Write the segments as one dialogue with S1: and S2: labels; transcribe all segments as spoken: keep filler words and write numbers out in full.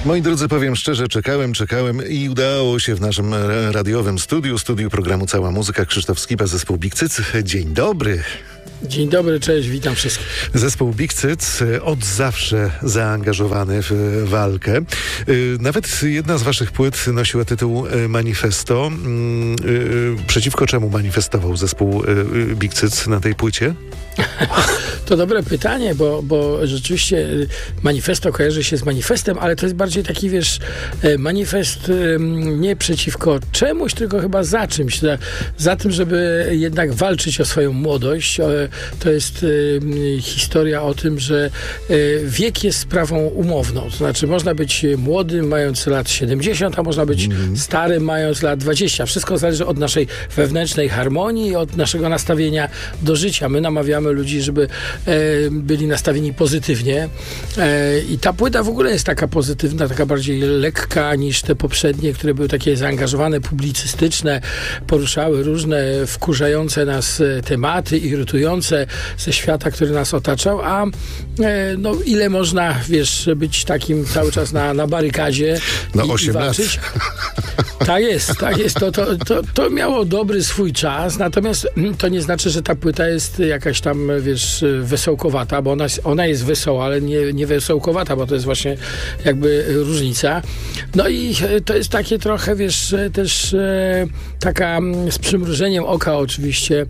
S1: Moi drodzy, powiem szczerze, czekałem, czekałem i udało się w naszym radiowym studiu, studiu programu Cała Muzyka. Krzysztof Skiba, zespół Big Cyc. Dzień dobry.
S2: Dzień dobry, cześć, witam wszystkich.
S1: Zespół Big Cyc od zawsze zaangażowany w walkę. Nawet jedna z waszych płyt nosiła tytuł Manifesto. Przeciwko czemu manifestował zespół Big Cyc na tej płycie?
S2: To dobre pytanie, bo, bo rzeczywiście manifesto kojarzy się z manifestem, ale to jest bardziej taki, wiesz, manifest nie przeciwko czemuś, tylko chyba za czymś. Za, za tym, żeby jednak walczyć o swoją młodość. To jest historia o tym, że wiek jest sprawą umowną. To znaczy można być młodym, mając lat siedemdziesiąt, a można być mm. starym, mając lat dwadzieścia. Wszystko zależy od naszej wewnętrznej harmonii, od naszego nastawienia do życia. My namawiamy ludzi, żeby e, byli nastawieni pozytywnie. E, I ta płyta w ogóle jest taka pozytywna, taka bardziej lekka niż te poprzednie, które były takie zaangażowane, publicystyczne, poruszały różne wkurzające nas tematy, irytujące ze świata, który nas otaczał, a e, no ile można, wiesz, być takim cały czas na, na barykadzie
S1: no,
S2: i, i walczyć. Tak jest, tak jest. To, to, to, to miało dobry swój czas, natomiast to nie znaczy, że ta płyta jest jakaś tam, wiesz, wesołkowata, bo ona, ona jest wesoła, ale nie, nie wesołkowata, bo to jest właśnie jakby różnica. No i to jest takie trochę, wiesz, też e, taka z przymrużeniem oka oczywiście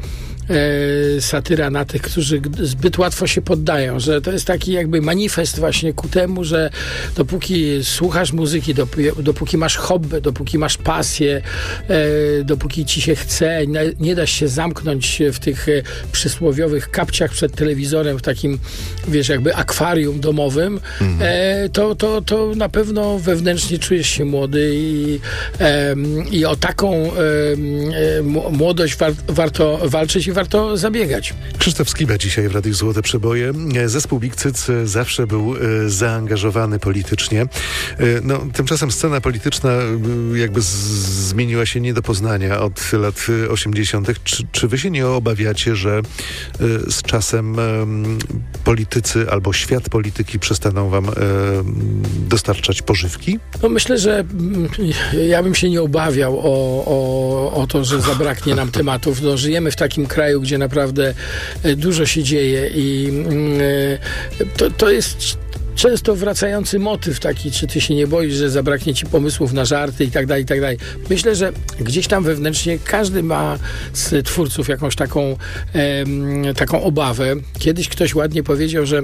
S2: E, satyra na tych, którzy zbyt łatwo się poddają, że to jest taki jakby manifest właśnie ku temu, że dopóki słuchasz muzyki, dopóki, dopóki masz hobby, dopóki masz pasję, e, dopóki ci się chce, nie, nie da się zamknąć w tych e, przysłowiowych kapciach przed telewizorem, w takim, wiesz, jakby akwarium domowym, mhm. e, to, to, to na pewno wewnętrznie czujesz się młody i, e, i o taką e, e, młodość war, warto walczyć i warto zabiegać.
S1: Krzysztof Skiba dzisiaj w Radiu Złote Przeboje. Zespół Big Cyc zawsze był e, zaangażowany politycznie. E, no, tymczasem scena polityczna e, jakby z, zmieniła się nie do poznania od lat osiemdziesiątych. Czy, czy wy się nie obawiacie, że e, z czasem e, politycy albo świat polityki przestaną wam e, dostarczać pożywki?
S2: No myślę, że m, ja bym się nie obawiał o, o, o to, że zabraknie nam tematów. No, żyjemy w takim kraju, gdzie naprawdę dużo się dzieje i to, to jest często wracający motyw taki, czy ty się nie boisz, że zabraknie ci pomysłów na żarty i tak dalej, i tak dalej. Myślę, że gdzieś tam wewnętrznie każdy ma z twórców jakąś taką, e, taką obawę. Kiedyś ktoś ładnie powiedział, że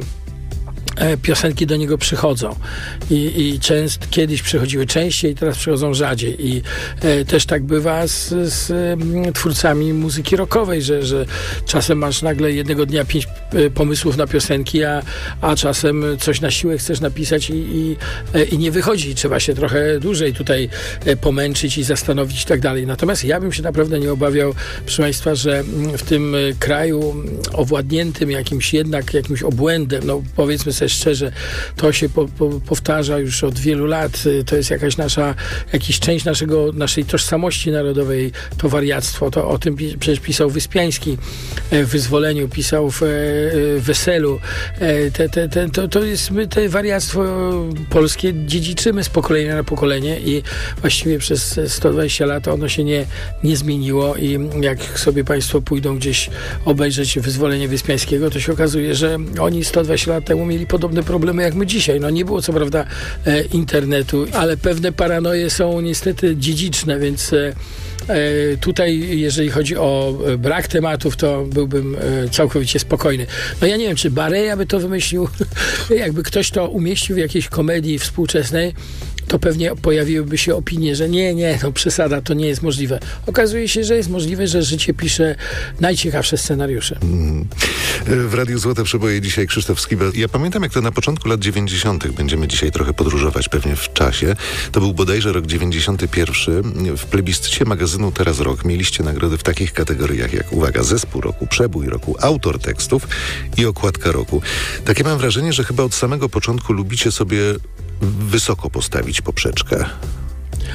S2: piosenki do niego przychodzą i, i częst, kiedyś przychodziły częściej, teraz przychodzą rzadziej i e, też tak bywa z, z m, twórcami muzyki rockowej, że, że czasem masz nagle jednego dnia pięć e, pomysłów na piosenki, a, a czasem coś na siłę chcesz napisać i, i, e, i nie wychodzi. Trzeba się trochę dłużej tutaj e, pomęczyć i zastanowić i tak dalej. Natomiast ja bym się naprawdę nie obawiał, proszę Państwa, że w tym kraju owładniętym jakimś jednak, jakimś obłędem, no powiedzmy sobie szczerze, to się po, po, powtarza już od wielu lat. To jest jakaś nasza, jakiś część naszego, naszej tożsamości narodowej, to wariactwo. To o tym pi- przecież pisał Wyspiański w Wyzwoleniu, pisał w, w Weselu. Te, te, te, to, to jest, my te wariactwo polskie dziedziczymy z pokolenia na pokolenie i właściwie przez sto dwadzieścia lat ono się nie, nie zmieniło i jak sobie Państwo pójdą gdzieś obejrzeć Wyzwolenie Wyspiańskiego, to się okazuje, że oni sto dwadzieścia lat temu mieli podobne problemy jak my dzisiaj. No nie było co prawda e, internetu, ale pewne paranoje są niestety dziedziczne, więc e, e, tutaj jeżeli chodzi o brak tematów, to byłbym e, całkowicie spokojny. No ja nie wiem, czy Bareja by to wymyślił, jakby ktoś to umieścił w jakiejś komedii współczesnej, to pewnie pojawiłyby się opinie, że nie, nie, no przesada, to nie jest możliwe. Okazuje się, że jest możliwe, że życie pisze najciekawsze scenariusze.
S1: Mm. W Radiu Złote Przeboje dzisiaj Krzysztof Skiba. Ja pamiętam, jak to na początku lat dziewięćdziesiątych będziemy dzisiaj trochę podróżować pewnie w czasie. To był bodajże rok dziewięćdziesiąty pierwszy. W plebiscycie magazynu Teraz Rok mieliście nagrody w takich kategoriach jak, uwaga, zespół roku, przebój roku, autor tekstów i okładka roku. Takie mam wrażenie, że chyba od samego początku lubicie sobie wysoko postawić poprzeczkę.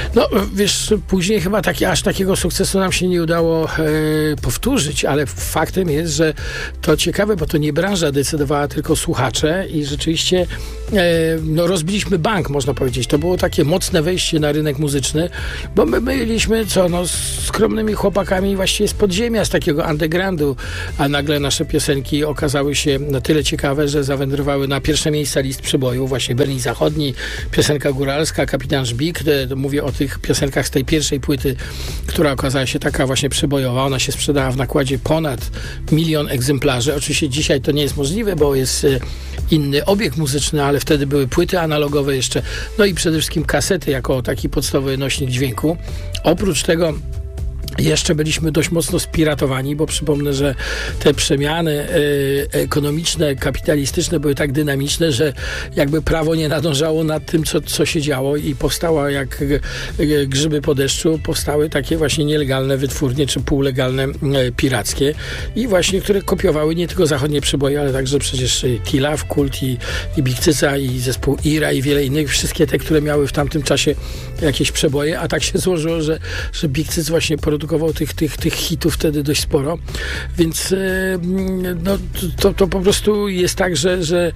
S2: No, wiesz, później chyba taki, aż takiego sukcesu nam się nie udało e, powtórzyć, ale faktem jest, że to ciekawe, bo to nie branża decydowała, tylko słuchacze i rzeczywiście e, no, rozbiliśmy bank, można powiedzieć. To było takie mocne wejście na rynek muzyczny, bo my byliśmy, co, no, z skromnymi chłopakami właściwie z podziemia, z takiego undergroundu, a nagle nasze piosenki okazały się na tyle ciekawe, że zawędrowały na pierwsze miejsca list przebojów, właśnie Berlin Zachodni, piosenka góralska, Kapitan Żbik. Mówię o tych piosenkach z tej pierwszej płyty, która okazała się taka właśnie przebojowa. Ona się sprzedała w nakładzie ponad milion egzemplarzy. Oczywiście dzisiaj to nie jest możliwe, bo jest inny obieg muzyczny, ale wtedy były płyty analogowe jeszcze, no i przede wszystkim kasety jako taki podstawowy nośnik dźwięku. Oprócz tego jeszcze byliśmy dość mocno spiratowani, bo przypomnę, że te przemiany y, ekonomiczne, kapitalistyczne były tak dynamiczne, że jakby prawo nie nadążało nad tym, co, co się działo i powstała jak y, grzyby po deszczu, powstały takie właśnie nielegalne wytwórnie, czy półlegalne y, pirackie i właśnie, które kopiowały nie tylko zachodnie przeboje, ale także przecież T-Love, Kult i, i Big Cyca i zespół Ira i wiele innych, wszystkie te, które miały w tamtym czasie jakieś przeboje, a tak się złożyło, że, że Big Cyc właśnie produkował tych, tych, tych hitów wtedy dość sporo, więc no, to, to po prostu jest tak, że, że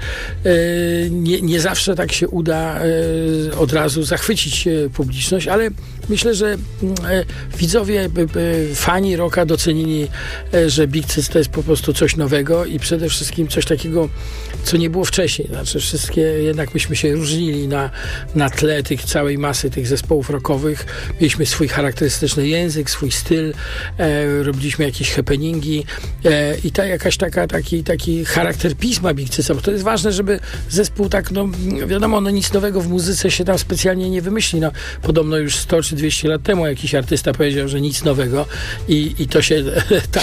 S2: nie, nie zawsze tak się uda od razu zachwycić publiczność, ale myślę, że widzowie, fani rocka docenili, że Big Cyc to jest po prostu coś nowego i przede wszystkim coś takiego, co nie było wcześniej. Znaczy wszystkie, jednak myśmy się różnili na, na tle tych całej masy tych zespołów rockowych. Mieliśmy swój charakterystyczny język, swój styl, e, robiliśmy jakieś happeningi e, i ta jakaś taka, taki, taki charakter pisma Big Cyca, bo to jest ważne, żeby zespół tak, no wiadomo, no nic nowego w muzyce się tam specjalnie nie wymyśli. No, podobno już sto czy dwieście lat temu jakiś artysta powiedział, że nic nowego i, i to się ta,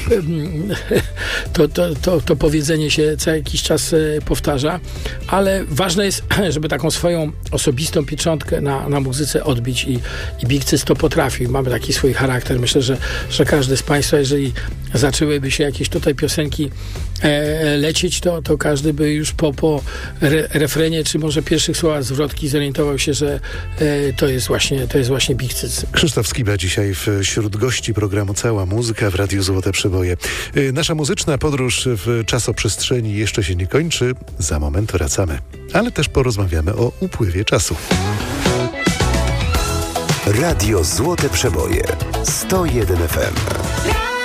S2: to, to, to, to powiedzenie się co jakiś czas powtarza, ale ważne jest, żeby taką swoją osobistą pieczątkę na, na muzyce odbić i, i Big Cyc to potrafi. Mamy taki swój charakter. Myślę, że, że każdy z Państwa, jeżeli zaczęłyby się jakieś tutaj piosenki e, lecieć, to, to każdy by już po, po re, refrenie, czy może pierwszych słowach zwrotki zorientował się, że e, to jest właśnie, to jest właśnie Big Cyc.
S1: Krzysztof Skiba dzisiaj wśród gości programu Cała Muzyka w Radiu Złote Przeboje. Nasza muzyczna podróż w czasoprzestrzeni jeszcze się nie kończy. Za moment wracamy. Ale też porozmawiamy o upływie czasu.
S3: Radio Złote Przeboje sto jeden F M.